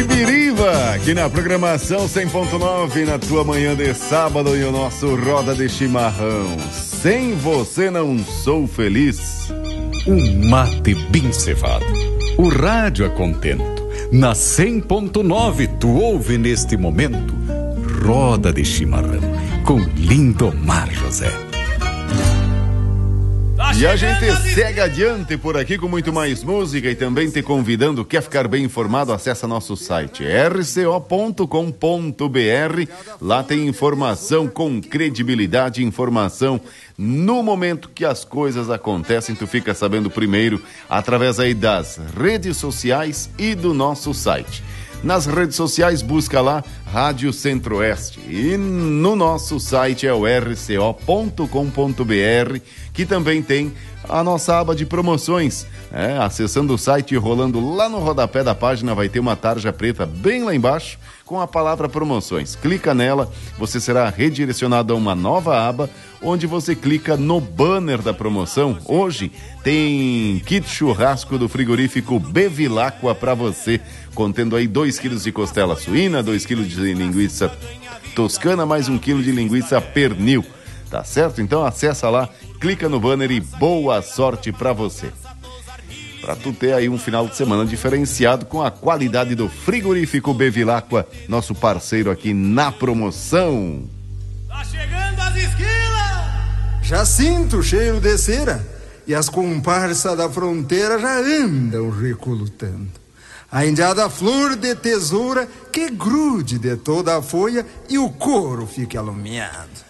Biriva, aqui na programação 100.9 na tua manhã de sábado e o nosso Roda de Chimarrão. Sem você não sou feliz. Um mate bem cevado, o rádio a contento. Na 100.9 tu ouve neste momento Roda de Chimarrão com Lindomar José. E a gente segue adiante por aqui com muito mais música e também te convidando, quer ficar bem informado, acessa nosso site rco.com.br. Lá tem informação com credibilidade, informação no momento que as coisas acontecem, tu fica sabendo primeiro através aí das redes sociais e do nosso site. Nas redes sociais, busca lá Rádio Centro-Oeste. E no nosso site é o rco.com.br, que também tem a nossa aba de promoções. Acessando o site e rolando lá no rodapé da página, vai ter uma tarja preta bem lá embaixo com a palavra promoções. Clica nela, você será redirecionado a uma nova aba, onde você clica no banner da promoção. Hoje tem kit churrasco do frigorífico Bevilacqua para você, contendo aí 2 quilos de costela suína, 2 quilos de linguiça toscana, mais 1 quilo de linguiça pernil. Tá certo? Então acessa lá, clica no banner e boa sorte para você. Para tu ter aí um final de semana diferenciado com a qualidade do frigorífico Bevilacqua, nosso parceiro aqui na promoção. Tá chegando as esquilas! Já sinto o cheiro de cera e as comparsas da fronteira já andam recolutando. A indiada flor de tesoura que grude de toda a folha e o couro fique alumiado.